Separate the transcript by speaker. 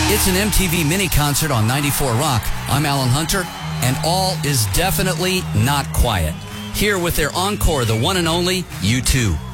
Speaker 1: It's an MTV mini concert on 94 Rock. I'm Alan Hunter, and all is definitely not quiet. Here with their encore, the one and only U2.